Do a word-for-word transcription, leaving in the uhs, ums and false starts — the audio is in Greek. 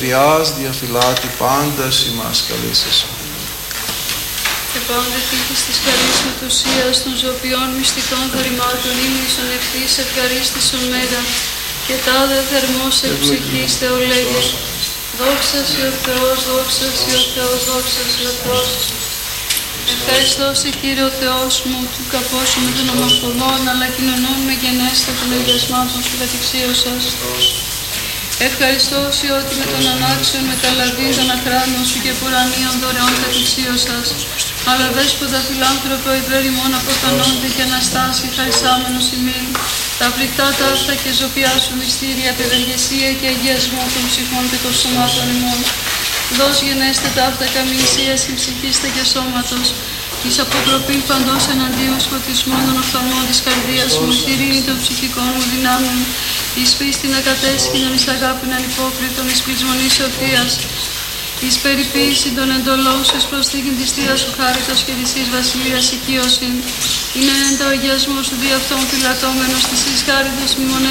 σωτηριάς διαφυλάτη πάντας ημάς καλήσεσαι. Και πάντα τύχης της καλής μετουσίας των ζωοποιών μυστικών δωρημάτων ήμνησον ευθύς ευχαρίστησον μέρα και τάδε θερμός εκ ψυχής Θεολέγε. Δόξα Συ ο Θεός, δόξα Συ ο Θεός, δόξα Συ ο Θεός. Ευχαριστώ Σε Κύριε ο Θεός μου, του καπώσου με των ομοφωνών, αλλά κοινωνούν με γενέστα των εγγιασμάτων Σου κατηξίωσας. Ευχαριστώ Συ ότι με τον ανάξιον μεταλαβή των αχράνων Σου και πουρανίων δωρεών κατηξίωσας. Αλλά δέσποτα φιλάνθρωπο υπέρ ημών αποφανόνται και αναστάσει χαρισάμενος ημίν. Τα φρικτά ταύτα και ζωπιά Σου μυστήρια, παιδεργεσία και αγιασμό των ψυχών και των σωμάτων ημών. Δώσ' γενέστε ταύτα καμινησίας και ψυχίστε και σώματος, εις αποτροπή παντός εναντίον σκοτισμών των οφθαλμών της καρδίας μου, εις ειρήνη των ψυχικών μου δυνάμεων, εις πίστην ακατέσχυνον, εις αγάπην ανυπόκριτον, εις πεισμονή σοφίας, εις περιποίηση των εντολών Σου, εις προσθήκην της Θείας Σου χάριτος και της εις βασιλείας οικείωσιν. Είναι εν το αγιασμό Σου δι' αυτόν φυλατώμενος της εις χάριτος μνημονεύσου.